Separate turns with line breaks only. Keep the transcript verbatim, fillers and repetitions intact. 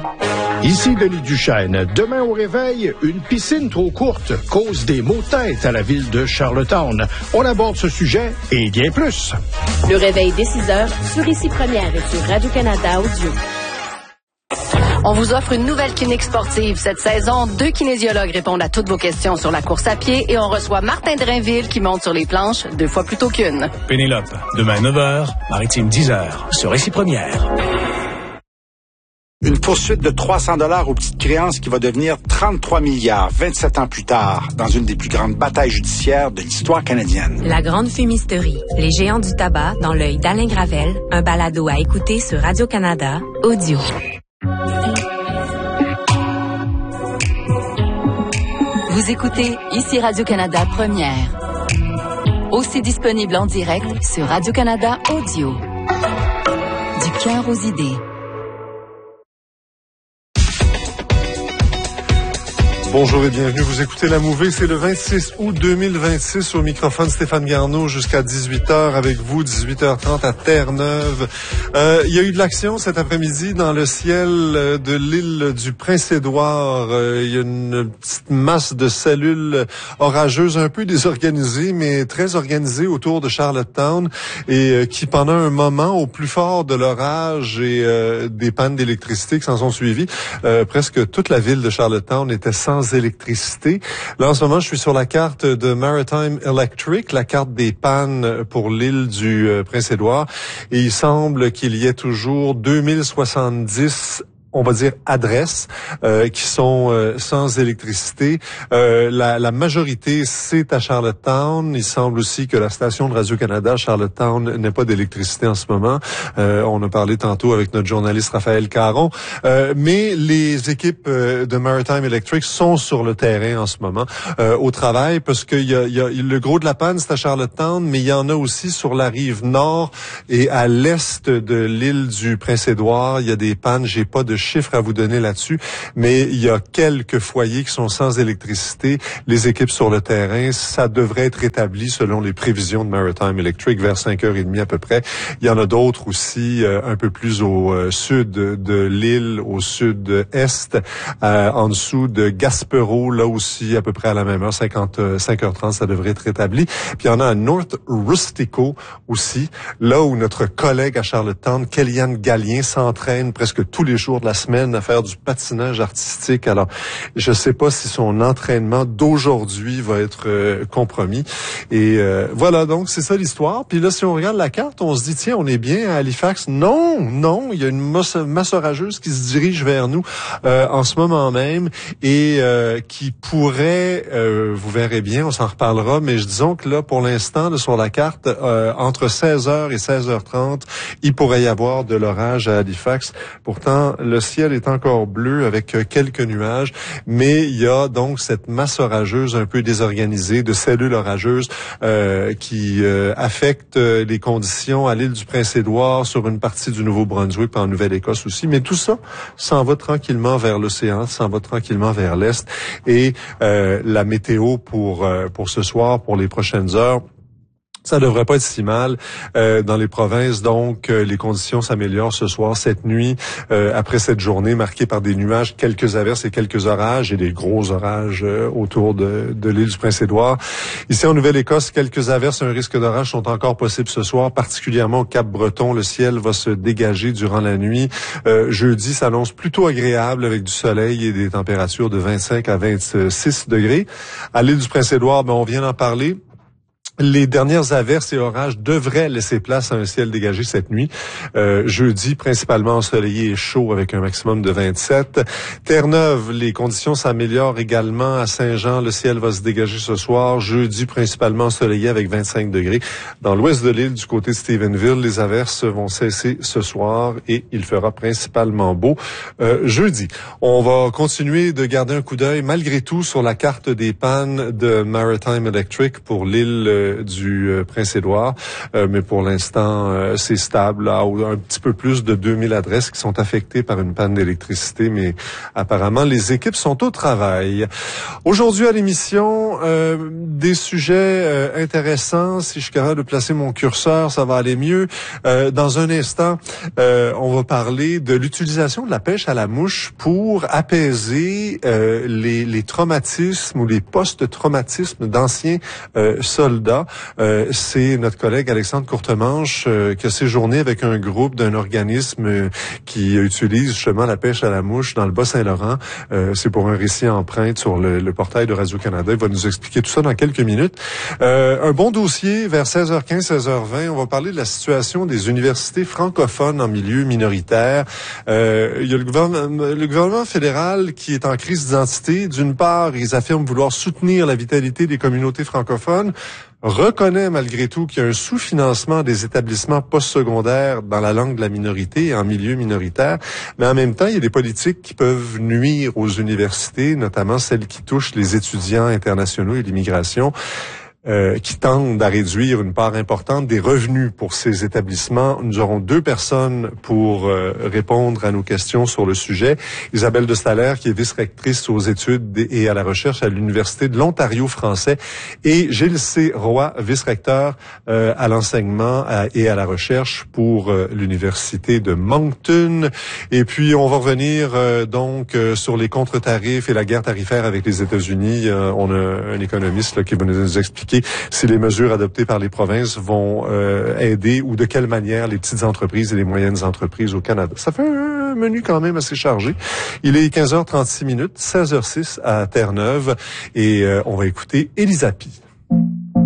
Ici Denis Duchesne. Demain au réveil, une piscine trop courte cause des maux de tête à la ville de Charlottetown. On aborde ce sujet et bien plus.
Le réveil dès six heures sur Ici Première et sur Radio-Canada Audio.
On vous offre une nouvelle clinique sportive cette saison. Deux kinésiologues répondent à toutes vos questions sur la course à pied et on reçoit Martin Drainville qui monte sur les planches deux fois plus tôt qu'une.
Pénélope, demain neuf heures, Maritime dix heures, sur Ici Première.
Une poursuite de trois cents dollars aux petites créances qui va devenir trente-trois milliards vingt-sept ans plus tard dans une des plus grandes batailles judiciaires de l'histoire canadienne.
La Grande Fumisterie, les géants du tabac dans l'œil d'Alain Gravel, un balado à écouter sur Radio-Canada Audio.
Vous écoutez Ici Radio-Canada Première. Aussi disponible en direct sur Radio-Canada Audio. Du cœur aux idées.
Bonjour et bienvenue. Vous écoutez La Mouvée. C'est le vingt-six août deux mille vingt-six. Au microphone, Stéphane Garneau jusqu'à dix-huit heures avec vous, dix-huit heures trente à Terre-Neuve. Euh, il y a eu de l'action cet après-midi dans le ciel de l'île du Prince-Édouard. Euh, il y a une petite masse de cellules orageuses un peu désorganisées, mais très organisées autour de Charlottetown et euh, qui, pendant un moment, au plus fort de l'orage et euh, des pannes d'électricité qui s'en sont suivies, euh, presque toute la ville de Charlottetown était sans électricité. Là, en ce moment, je suis sur la carte de Maritime Electric, la carte des pannes pour l'île du euh, Prince-Édouard. Et il semble qu'il y ait toujours deux mille soixante-dix on va dire adresses euh, qui sont euh, sans électricité. Euh, la, la majorité, c'est à Charlottetown. Il semble aussi que la station de Radio-Canada Charlottetown n'ait pas d'électricité en ce moment. Euh, on a parlé tantôt avec notre journaliste Raphaël Caron. Euh, mais les équipes euh, de Maritime Electric sont sur le terrain en ce moment euh, au travail parce qu'il y a, il y a le gros de la panne, c'est à Charlottetown, mais il y en a aussi sur la rive nord et à l'est de l'île du Prince-Édouard. Il y a des pannes, j'ai pas de chiffres à vous donner là-dessus, mais il y a quelques foyers qui sont sans électricité. Les équipes sur le terrain, ça devrait être rétabli selon les prévisions de Maritime Electric vers cinq heures trente à peu près. Il y en a d'autres aussi euh, un peu plus au euh, sud de l'île, au sud-est, euh, en dessous de Gaspereau, là aussi à peu près à la même heure, cinquante, cinq heures trente, ça devrait être rétabli. Puis il y en a à North Rustico aussi, là où notre collègue à Charlottetown, Kellyanne Gallien, s'entraîne presque tous les jours de la semaine à faire du patinage artistique. Alors, je ne sais pas si son entraînement d'aujourd'hui va être euh, compromis. Et euh, voilà, donc c'est ça l'histoire. Puis là, si on regarde la carte, on se dit, tiens, on est bien à Halifax. Non, non, il y a une masse, masse orageuse qui se dirige vers nous euh, en ce moment même et euh, qui pourrait, euh, vous verrez bien, on s'en reparlera, mais je disons que là, pour l'instant, là, sur la carte, euh, entre seize heures et seize heures trente, il pourrait y avoir de l'orage à Halifax. Pourtant, le ciel est encore bleu avec quelques nuages, mais il y a donc cette masse orageuse un peu désorganisée de cellules orageuses euh, qui euh, affectent les conditions à l'île du Prince-Édouard, sur une partie du Nouveau-Brunswick, en Nouvelle-Écosse aussi. Mais tout ça s'en va tranquillement vers l'océan, s'en va tranquillement vers l'est. Et euh, la météo pour euh, pour ce soir, pour les prochaines heures, ça devrait pas être si mal euh, dans les provinces. Donc, euh, les conditions s'améliorent ce soir, cette nuit, euh, après cette journée marquée par des nuages, quelques averses et quelques orages et des gros orages euh, autour de, de l'île du Prince-Édouard. Ici, en Nouvelle-Écosse, quelques averses et un risque d'orage sont encore possibles ce soir, particulièrement au Cap-Breton. Le ciel va se dégager durant la nuit. Euh, jeudi s'annonce plutôt agréable avec du soleil et des températures de vingt-cinq à vingt-six degrés. À l'île du Prince-Édouard, ben, on vient d'en parler. Les dernières averses et orages devraient laisser place à un ciel dégagé cette nuit. Euh, jeudi, principalement ensoleillé et chaud avec un maximum de vingt-sept. Terre-Neuve, les conditions s'améliorent également. À Saint-Jean, le ciel va se dégager ce soir. Jeudi, principalement ensoleillé avec vingt-cinq degrés. Dans l'ouest de l'île, du côté de Stephenville, les averses vont cesser ce soir et il fera principalement beau euh, jeudi. On va continuer de garder un coup d'œil malgré tout sur la carte des pannes de Maritime Electric pour l'île euh, du euh, Prince-Édouard, euh, mais pour l'instant, euh, c'est stable. Là, un petit peu plus de deux mille adresses qui sont affectées par une panne d'électricité, mais apparemment, les équipes sont au travail. Aujourd'hui à l'émission, euh, des sujets euh, intéressants. Si je suis capable de placer mon curseur, ça va aller mieux. Euh, dans un instant, euh, on va parler de l'utilisation de la pêche à la mouche pour apaiser euh, les, les traumatismes ou les post-traumatismes d'anciens euh, soldats. Euh, c'est notre collègue Alexandre Courtemanche euh, qui a séjourné avec un groupe d'un organisme euh, qui utilise justement la pêche à la mouche dans le Bas-Saint-Laurent. Euh, c'est pour un récit empreinte sur le, le portail de Radio-Canada. Il va nous expliquer tout ça dans quelques minutes. Euh, un bon dossier vers seize heures quinze, seize heures vingt. On va parler de la situation des universités francophones en milieu minoritaire. Euh, il y a le gouvernement, le gouvernement fédéral qui est en crise d'identité. D'une part, ils affirment vouloir soutenir la vitalité des communautés francophones, reconnaît malgré tout qu'il y a un sous-financement des établissements postsecondaires dans la langue de la minorité et en milieu minoritaire, mais en même temps, il y a des politiques qui peuvent nuire aux universités, notamment celles qui touchent les étudiants internationaux et l'immigration. Euh, qui tendent à réduire une part importante des revenus pour ces établissements. Nous aurons deux personnes pour euh, répondre à nos questions sur le sujet. Isabelle de Staller, qui est vice-rectrice aux études et à la recherche à l'Université de l'Ontario français, et Gilles C. Roy, vice-recteur euh, à l'enseignement à, et à la recherche pour euh, l'Université de Moncton. Et puis, on va revenir euh, donc euh, sur les contre-tarifs et la guerre tarifaire avec les États-Unis. Euh, on a un économiste là, qui va nous expliquer si les mesures adoptées par les provinces vont euh, aider ou de quelle manière les petites entreprises et les moyennes entreprises au Canada. Ça fait un menu quand même assez chargé. Il est quinze heures trente-six minutes, seize heures six à Terre-Neuve et euh, on va écouter Elisapi.